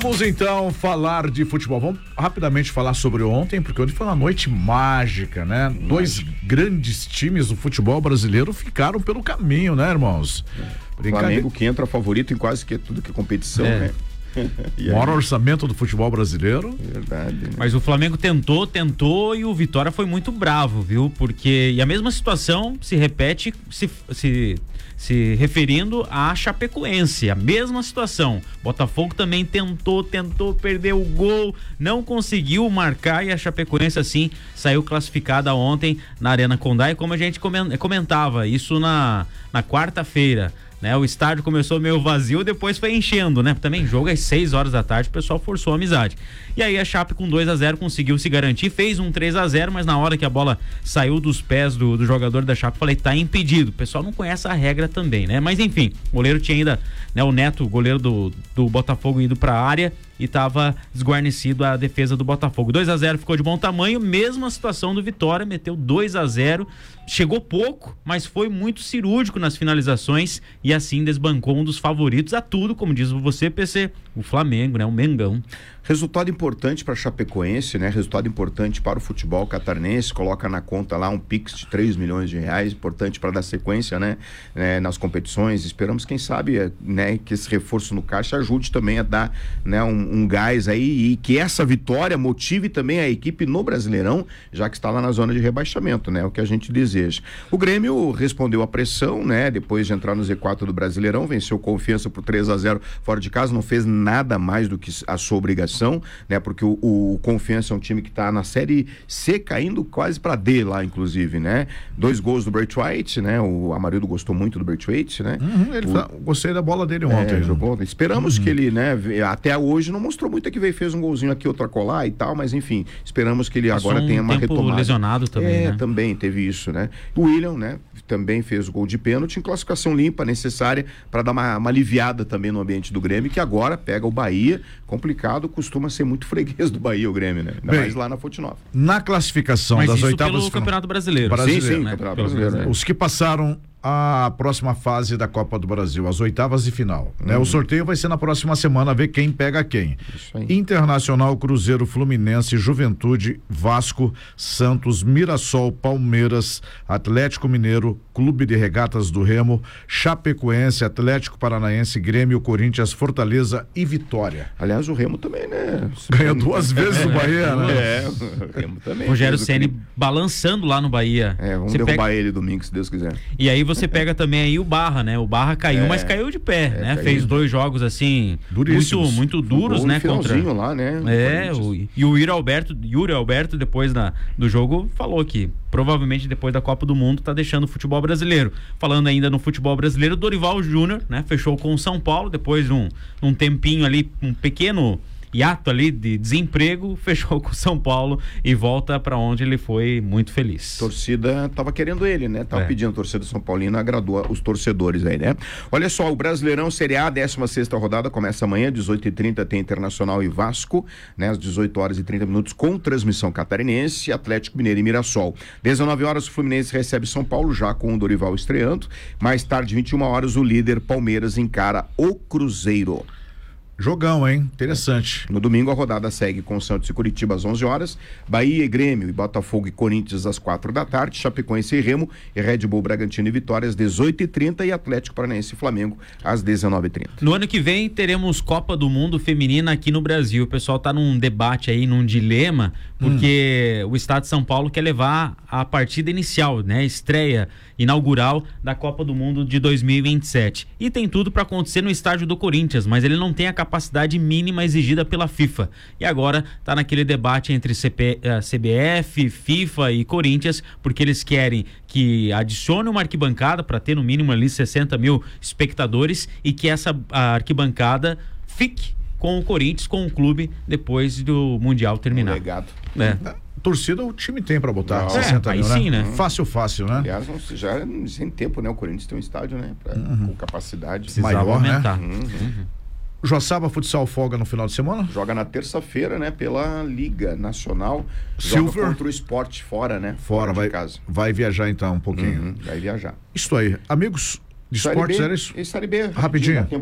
Vamos então falar de futebol. Vamos rapidamente falar sobre ontem, porque ontem foi uma noite mágica, né? Dois grandes times do futebol brasileiro ficaram pelo caminho, né, irmãos? O Flamengo que entra favorito em quase que tudo que é competição, né? O maior orçamento do futebol brasileiro. Verdade, né? Mas o Flamengo tentou e o Vitória foi muito bravo, viu? Porque e a mesma situação se repete se referindo à Chapecoense, a mesma situação. Botafogo também tentou, perdeu o gol, não conseguiu marcar e a Chapecoense assim saiu classificada ontem na Arena Condá, e como a gente comentava isso na quarta-feira, né? O estádio começou meio vazio, depois foi enchendo, né? Também jogo às 6 horas da tarde, o pessoal forçou a amizade. E aí a Chape com 2-0 conseguiu se garantir, fez um 3-0, mas na hora que a bola saiu dos pés do jogador da Chape, falei, tá impedido. O pessoal não conhece a regra também, né? Mas enfim, o goleiro tinha ainda, né, o Neto, goleiro do Botafogo, indo pra área e tava desguarnecido a defesa do Botafogo. 2-0 ficou de bom tamanho, mesma situação do Vitória, meteu 2-0, chegou pouco, mas foi muito cirúrgico nas finalizações e assim desbancou um dos favoritos a tudo, como diz você, PC, o Flamengo, né? O Mengão. Resultado importante para a Chapecoense, né? Resultado importante para o futebol catarinense, coloca na conta lá um Pix de 3 milhões de reais, importante para dar sequência, né? Nas competições. Esperamos, quem sabe, né, que esse reforço no caixa ajude também a dar, né, um gás aí, e que essa vitória motive também a equipe no Brasileirão, já que está lá na zona de rebaixamento, né? O que a gente deseja. O Grêmio respondeu à pressão, né? Depois de entrar no Z4 do Brasileirão, venceu Confiança por 3-0 fora de casa, não fez nada mais do que a sua obrigação, né? Porque o Confiança é um time que está na Série C, caindo quase para D lá, inclusive, né? 2 gols do Braithwaite, né? O Amarildo gostou muito do Braithwaite, né? Gostei da bola dele ontem. Jogou. Esperamos que ele, né? Até hoje não mostrou muito, que veio, fez um golzinho aqui, outro acolá e tal, mas enfim, esperamos que ele passou agora tenha uma retomada. Lesionado também, né? Também teve isso, né? O William, né? Também fez o gol de pênalti em classificação limpa, necessária para dar uma aliviada também no ambiente do Grêmio, que agora pega o Bahia, complicado, costuma ser muito freguês do Bahia o Grêmio, né? Ainda mais lá na Fonte Nova. Na classificação mas das isso oitavas pelo Campeonato Brasileiro. Sim, né? Campeonato Brasileiro, né? Os que passaram a próxima fase da Copa do Brasil, as oitavas de final, né? O sorteio vai ser na próxima semana, ver quem pega quem. Isso aí. Internacional, Cruzeiro, Fluminense, Juventude, Vasco, Santos, Mirassol, Palmeiras, Atlético Mineiro, Clube de Regatas do Remo, Chapecoense, Atlético Paranaense, Grêmio, Corinthians, Fortaleza e Vitória. Aliás, o Remo também, né? Ganhou 2 vezes o Bahia, né? O Remo também. Rogério Ceni balançando lá no Bahia. Vamos derrubar ele domingo, se Deus quiser. E aí você pega também aí o Barra, né? O Barra caiu, mas caiu de pé, né? Caiu. Fez 2 jogos assim, muito duros, né? Contra lá, né? E o Yuri Alberto, depois do jogo, falou que provavelmente depois da Copa do Mundo tá deixando o futebol brasileiro. Falando ainda no futebol brasileiro, Dorival Júnior, né? Fechou com o São Paulo, depois de um tempinho ali, um pequeno hiato ali de desemprego, fechou com o São Paulo e volta para onde ele foi muito feliz. A torcida tava querendo ele, né? Tava pedindo, a torcida São Paulina agradou os torcedores aí, né? Olha só, o Brasileirão Série A, 16ª rodada, começa amanhã, 18h30, tem Internacional e Vasco, né? Às 18h30, com transmissão catarinense, Atlético Mineiro e Mirassol. 19h, o Fluminense recebe São Paulo, já com o Dorival estreando. Mais tarde, 21h, o líder Palmeiras encara o Cruzeiro. Jogão, hein? Interessante. No domingo a rodada segue com Santos e Curitiba às 11h, Bahia e Grêmio e Botafogo e Corinthians às 4h, Chapecoense e Remo e Red Bull Bragantino e Vitória às 18h30 e Atlético Paranaense e Flamengo às 19h30. No ano que vem teremos Copa do Mundo Feminina aqui no Brasil. O pessoal tá num debate aí, num dilema, porque o estado de São Paulo quer levar a partida inicial, né? Estreia inaugural da Copa do Mundo de 2027. E tem tudo para acontecer no estádio do Corinthians, mas ele não tem a capacidade mínima exigida pela FIFA. E agora tá naquele debate entre CBF, FIFA e Corinthians, porque eles querem que adicione uma arquibancada para ter no mínimo ali 60 mil espectadores e que essa arquibancada fique com o Corinthians, com o clube, depois do Mundial terminar. Legado. Torcida o time tem pra botar 60 mil, aí sim, né? Fácil, né? Aliás, já sem tempo, né? O Corinthians tem um estádio, né? Com capacidade maior, aumentar. Né? Joaçaba Futsal folga no final de semana? Joga na terça-feira, né? Pela Liga Nacional. Silver. Joga contra o Sport fora, né? Fora, de casa. Vai viajar então um pouquinho. Vai viajar. Isso aí. Amigos de esportes, era isso? Série B. Rapidinho.